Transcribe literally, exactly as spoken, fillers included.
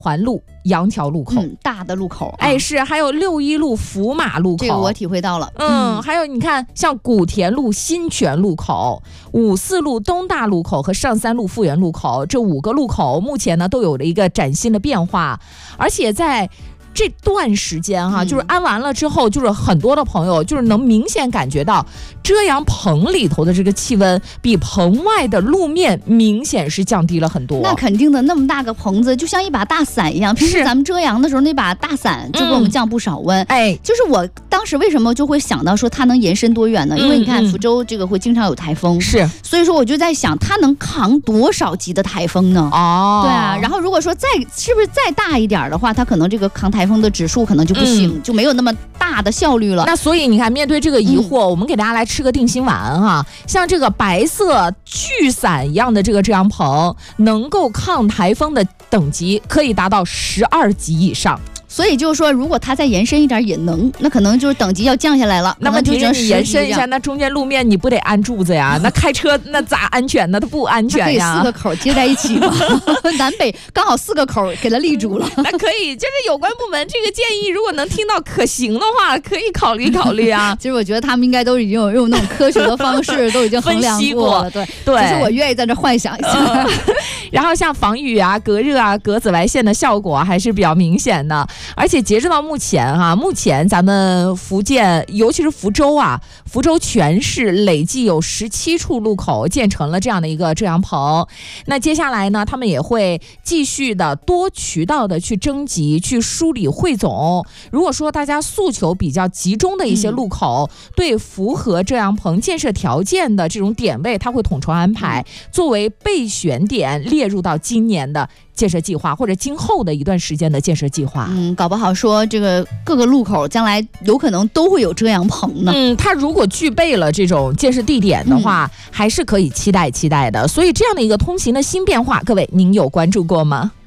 环路杨桥路口、 嗯、大的路口、啊、 哎是，还有六一路福马路口， 这个我体会到了。 嗯， 嗯还有你看像古田路新泉路口、五四路东大路口和上三路复原路口，这五个路口目前呢都有了一个崭新的变化，而且在这段时间哈、啊，就是安完了之后，就是很多的朋友就是能明显感觉到遮阳棚里头的这个气温比棚外的路面明显是降低了很多。 那肯定的，那么大个棚子就像一把大伞一样，平时咱们遮阳的时候那把大伞就给我们降不少温。 哎、嗯， 就是我当时为什么就会想到说它能延伸多远呢？因为你看福州这个会经常有台风， 是、嗯， 所以说我就在想它能扛多少级的台风呢？ 哦， 对啊，然后如果说再是不是再大一点的话，它可能这个扛台风的指数可能就不行、嗯，就没有那么大的效率了。 那所以你看，面对这个疑惑、嗯，我们给大家来吃个定心丸哈，像这个白色巨伞一样的这个遮阳棚，能够抗台风的等级可以达到十二级以上。 所以就是说，如果它再延伸一点也能，那可能就是等级要降下来了。 那问题是你延伸一下，那中间路面你不得安柱子呀？那开车那咋安全呢？它不安全呀。 可以四个口接在一起吗？南北刚好四个口给它立住了。 那可以，就是有关部门这个建议，如果能听到可行的话，可以考虑考虑啊。 其实我觉得他们应该都已经有用那种科学的方式都已经衡量过了。对对，其实我愿意在这幻想一下。呃、 然后像防雨啊、隔热啊、隔紫外线的效果还是比较明显的。而且截止到目前哈、啊，目前咱们福建，尤其是福州啊，福州全市累计有十七处路口建成了这样的一个遮阳棚。那接下来呢，他们也会继续的多渠道的去征集、去梳理汇总。如果说大家诉求比较集中的一些路口，嗯、对符合遮阳棚建设条件的这种点位，它会统筹安排，作为备选点列入到今年的建设计划，或者今后的一段时间的建设计划。 嗯，搞不好说这个各个路口将来有可能都会有遮阳棚呢。 嗯，它如果具备了这种建设地点的话、嗯、还是可以期待期待的。所以这样的一个通行的新变化，各位您有关注过吗？